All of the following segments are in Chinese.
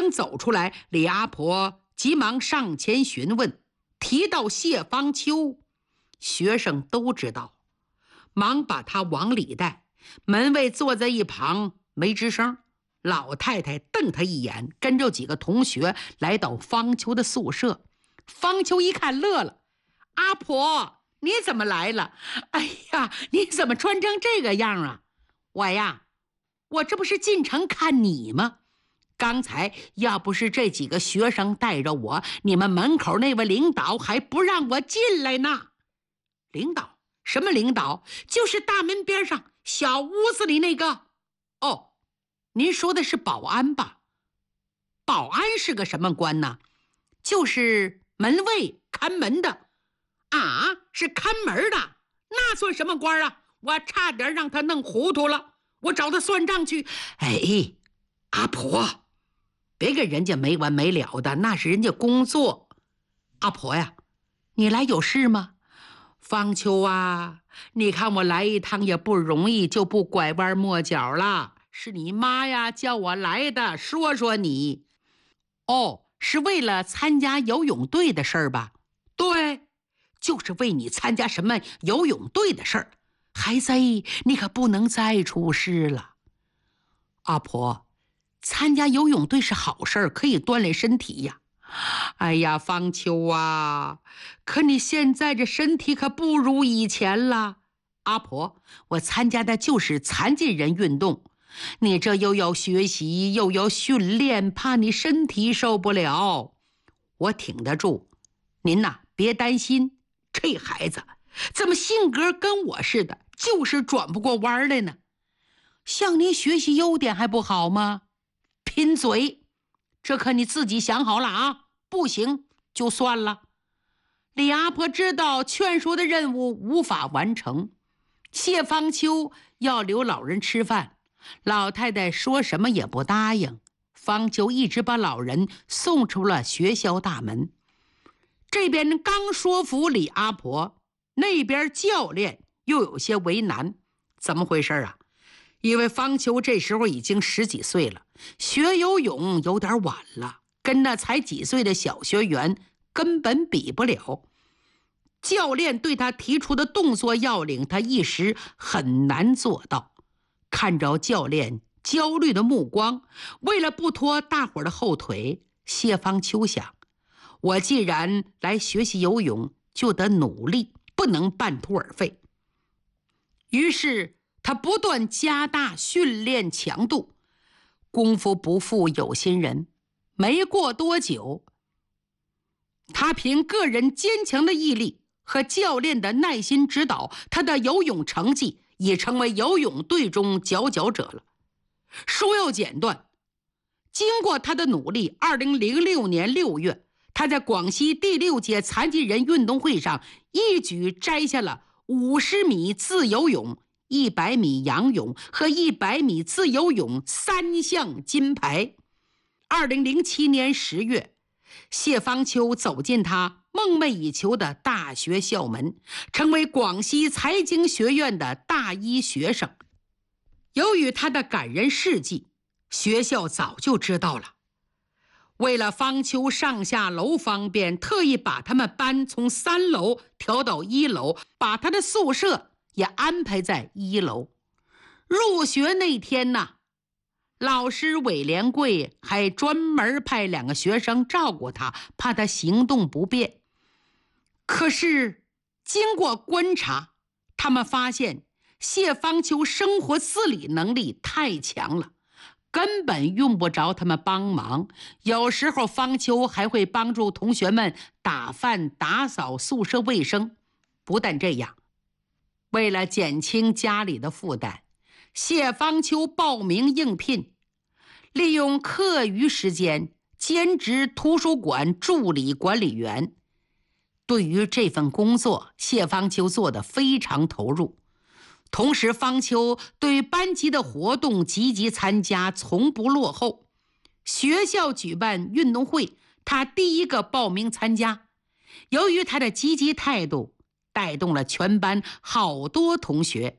刚走出来，李阿婆急忙上前询问，提到谢方秋，学生都知道，忙把他往里带。门卫坐在一旁没吱声，老太太瞪他一眼，跟着几个同学来到方秋的宿舍。方秋一看乐了：“阿婆，你怎么来了？哎呀，你怎么穿成这个样啊？我这不是进城看你吗？刚才要不是这几个学生带着我，你们门口那位领导还不让我进来呢。”“领导？什么领导？”“就是大门边上小屋子里那个。”“哦，您说的是保安吧？保安是个什么官呢？”“就是门卫，看门的。”“啊，是看门的，那算什么官啊？我差点让他弄糊涂了，我找他算账去。”“哎，阿婆，别跟人家没完没了的，那是人家工作。阿婆呀，你来有事吗？”“方秋啊，你看我来一趟也不容易，就不拐弯抹角了。是你妈呀叫我来的，说说你。”“哦，是为了参加游泳队的事儿吧？”“对，就是为你参加什么游泳队的事儿。孩子，你可不能再出事了。”“阿婆，参加游泳队是好事儿，可以锻炼身体呀。”“哎呀，方秋啊，可你现在这身体可不如以前了。”“阿婆，我参加的就是残疾人运动，你这又要学习又要训练，怕你身体受不了。我挺得住，您呐别担心。这孩子怎么性格跟我似的，就是转不过弯来呢？像您学习优点还不好吗？贫嘴，这可你自己想好了啊，不行就算了。”李阿婆知道劝说的任务无法完成，谢方秋要留老人吃饭，老太太说什么也不答应。方秋一直把老人送出了学校大门。这边刚说服李阿婆，那边教练又有些为难。怎么回事啊？因为方秋这时候已经10几岁了，学游泳有点晚了，跟那才几岁的小学员根本比不了。教练对他提出的动作要领，他一时很难做到。看着教练焦虑的目光，为了不拖大伙的后腿，谢方秋想，我既然来学习游泳，就得努力，不能半途而废。于是他不断加大训练强度。功夫不负有心人，没过多久，他凭个人坚强的毅力和教练的耐心指导，他的游泳成绩已成为游泳队中佼佼者了。说要简短，经过他的努力，2006年6月，他在广西第6届残疾人运动会上一举摘下了50米自由泳、100米仰泳和100米自由泳3项金牌。2007年10月，谢方秋走进他梦寐以求的大学校门，成为广西财经学院的大一学生。由于他的感人事迹，学校早就知道了。为了方秋上下楼方便，特意把他们班从3楼调到1楼，把他的宿舍也安排在1楼。入学那天呢，老师韦连贵还专门派2个学生照顾他，怕他行动不便。可是经过观察，他们发现谢方秋生活自理能力太强了，根本用不着他们帮忙。有时候方秋还会帮助同学们打饭、打扫宿舍卫生。不但这样，为了减轻家里的负担，谢方秋报名应聘，利用课余时间兼职图书馆助理管理员。对于这份工作，谢方秋做得非常投入。同时，方秋对班级的活动积极参加，从不落后。学校举办运动会，他第一个报名参加。由于他的积极态度，带动了全班好多同学。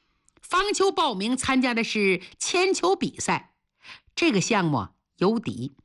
方秋报名参加的是铅球比赛，这个项目有底，